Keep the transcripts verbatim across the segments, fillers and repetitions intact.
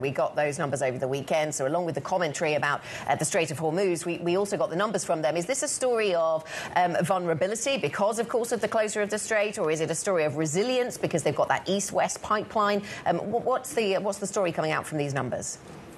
We got those numbers over the weekend, so along with the commentary about uh, the Strait of Hormuz, we, we also got the numbers from them. Is this a story of um, vulnerability because, of course, of the closure of the Strait, or is it a story of resilience because they've got that east-west pipeline? Um, what's the what's the story coming out from these numbers?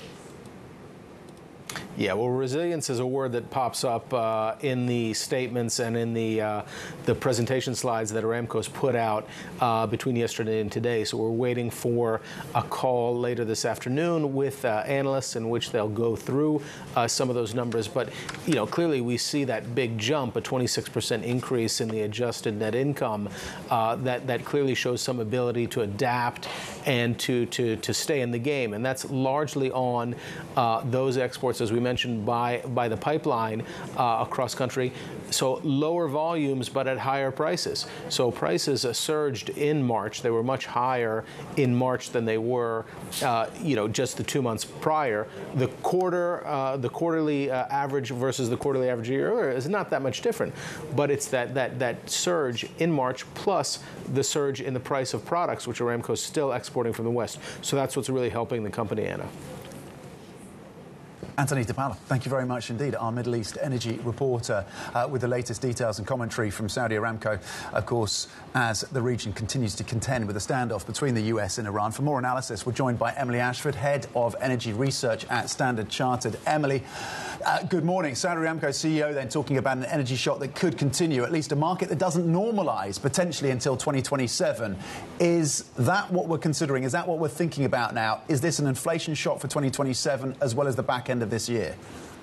Yeah, well, resilience is a word that pops up uh, in the statements and in the uh, the presentation slides that Aramco's put out uh, between yesterday and today. So we're waiting for a call later this afternoon with uh, analysts in which they'll go through uh, some of those numbers. But, you know, clearly we see that big jump, a twenty-six percent increase in the adjusted net income. Uh, that, that clearly shows some ability to adapt and to, to, to stay in the game. And that's largely on uh, those exports, as we mentioned, by by the pipeline uh, across country. So lower volumes, but at higher prices. So prices uh, surged in March. They were much higher in March than they were, uh, you know, just the two months prior. The quarter, uh, the quarterly uh, average versus the quarterly average a year earlier is not that much different. But it's that that that surge in March plus the surge in the price of products, which Aramco is still exporting from the West. So that's what's really helping the company, Anna. Anthony DePaola, thank you very much indeed. Our Middle East energy reporter uh, with the latest details and commentary from Saudi Aramco, of course, as the region continues to contend with a standoff between the U S and Iran. For more analysis, we're joined by Emily Ashford, Head of Energy Research at Standard Chartered. Emily, uh, good morning. Saudi Aramco C E O then talking about an energy shock that could continue, at least a market that doesn't normalise potentially until twenty twenty-seven. Is that what we're considering? Is that what we're thinking about now? Is this an inflation shock for twenty twenty-seven as well as the back end of this year?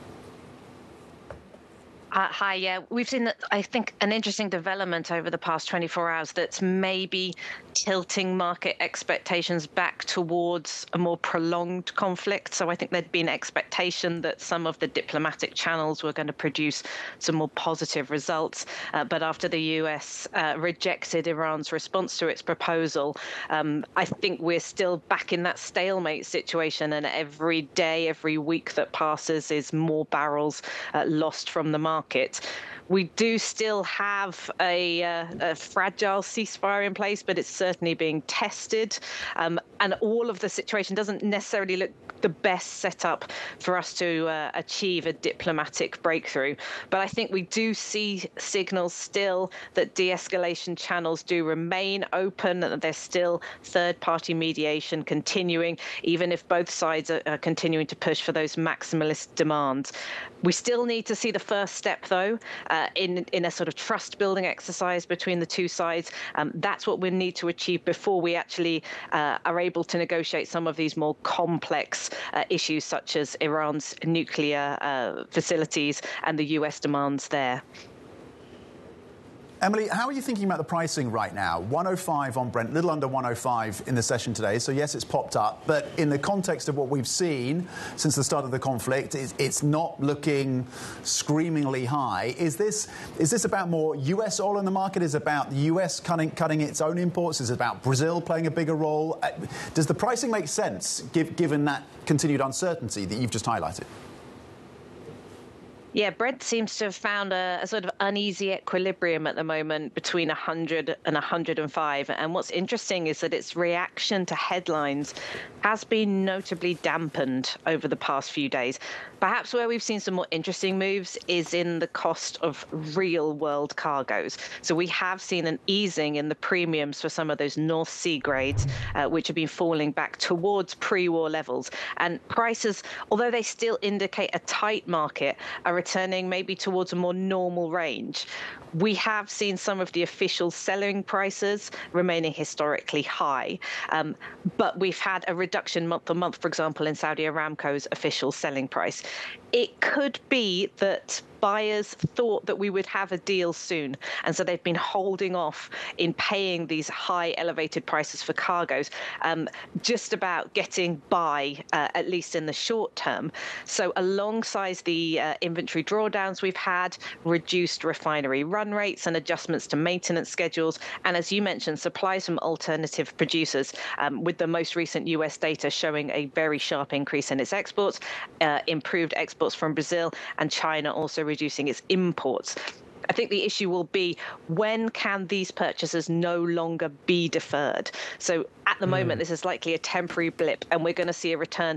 Uh, hi, yeah. We've seen, I think, an interesting development over the past twenty-four hours that's maybe tilting market expectations back towards a more prolonged conflict. So I think there'd been expectation that some of the diplomatic channels were going to produce some more positive results. Uh, but after the U S uh, rejected Iran's response to its proposal, um, I think we're still back in that stalemate situation. And every day, every week that passes is more barrels uh, lost from the market. Market. We do still have a, uh, a fragile ceasefire in place, but it's certainly being tested. Um, and all of the situation doesn't necessarily look the best setup for us to uh, achieve a diplomatic breakthrough. But I think we do see signals still that de-escalation channels do remain open, and that there's still third-party mediation continuing, even if both sides are, are continuing to push for those maximalist demands. We still need to see the first step, though, uh, in, in a sort of trust-building exercise between the two sides. Um, that's what we need to achieve before we actually uh, are able to negotiate some of these more complex uh, issues, such as Iran's nuclear uh, facilities and the U S demands there. Emily, how are you thinking about the pricing right now? one oh five on Brent, little under one oh five in the session today. So, yes, it's popped up. But in the context of what we've seen since the start of the conflict, it's, it's not looking screamingly high. Is this is this about more U S oil in the market? Is it about the U S cutting, cutting its own imports? Is it about Brazil playing a bigger role? Does the pricing make sense, give, given that continued uncertainty that you've just highlighted? Yeah, Brent seems to have found a, a sort of uneasy equilibrium at the moment between one hundred and one hundred and five. And what's interesting is that its reaction to headlines has been notably dampened over the past few days. Perhaps where we've seen some more interesting moves is in the cost of real world cargoes. So we have seen an easing in the premiums for some of those North Sea grades, uh, which have been falling back towards pre-war levels. And prices, although they still indicate a tight market, are returning maybe towards a more normal range. We have seen some of the official selling prices remaining historically high, um, but we've had a reduction month on month, for example, in Saudi Aramco's official selling price. It could be that buyers thought that we would have a deal soon, and so they've been holding off in paying these high elevated prices for cargoes, um, just about getting by, uh, at least in the short term. So alongside the uh, inventory drawdowns we've had, reduced refinery run rates and adjustments to maintenance schedules, and as you mentioned, supplies from alternative producers, um, with the most recent U S data showing a very sharp increase in its exports, uh, improved exports from Brazil, and China also reducing its imports. I think the issue will be, when can these purchases no longer be deferred? So at the mm. moment, this is likely a temporary blip, and we're going to see a return